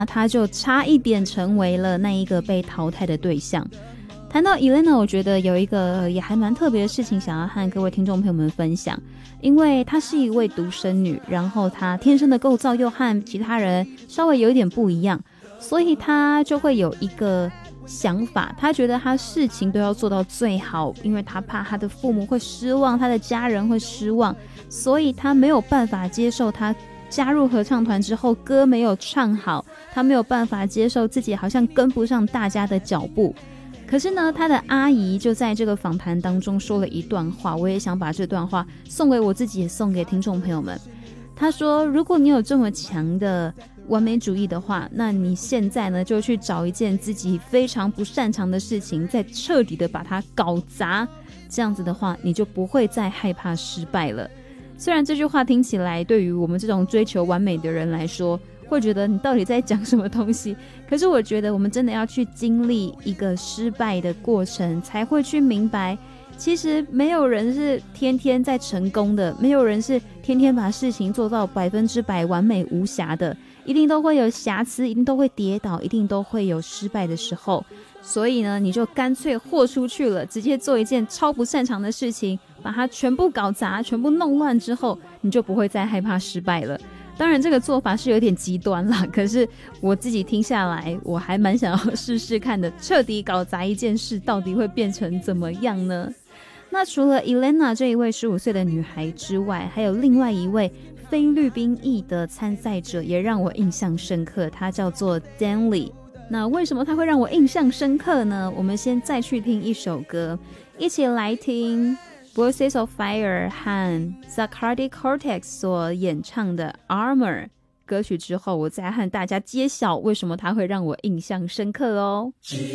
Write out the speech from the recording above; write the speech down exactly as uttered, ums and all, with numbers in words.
他就差一点成为了那一个被淘汰的对象。谈到 Elena， 我觉得有一个也还蛮特别的事情想要和各位听众朋友们分享，因为她是一位独生女，然后她天生的构造又和其他人稍微有一点不一样，所以她就会有一个想法，她觉得她事情都要做到最好，因为她怕她的父母会失望，她的家人会失望，所以她没有办法接受她加入合唱团之后歌没有唱好，她没有办法接受自己好像跟不上大家的脚步。可是呢，他的阿姨就在这个访谈当中说了一段话，我也想把这段话送给我自己，也送给听众朋友们。他说，如果你有这么强的完美主义的话，那你现在呢就去找一件自己非常不擅长的事情，再彻底的把它搞砸，这样子的话你就不会再害怕失败了。虽然这句话听起来对于我们这种追求完美的人来说会觉得你到底在讲什么东西，可是我觉得我们真的要去经历一个失败的过程，才会去明白其实没有人是天天在成功的，没有人是天天把事情做到百分之百完美无瑕的，一定都会有瑕疵，一定都会跌倒，一定都会有失败的时候。所以呢，你就干脆豁出去了，直接做一件超不擅长的事情，把它全部搞砸，全部弄乱之后，你就不会再害怕失败了。当然这个做法是有点极端啦，可是我自己听下来我还蛮想要试试看的，彻底搞砸一件事到底会变成怎么样呢？那除了 Elena 这一位十五岁的女孩之外，还有另外一位菲律宾裔的参赛者也让我印象深刻，她叫做 Danley。 那为什么她会让我印象深刻呢？我们先再去听一首歌，一起来听Voices of Fire 和 Zaccardi Cortex 所演唱的 Armor 歌曲之后，我再和大家揭晓为什么它会让我印象深刻哦。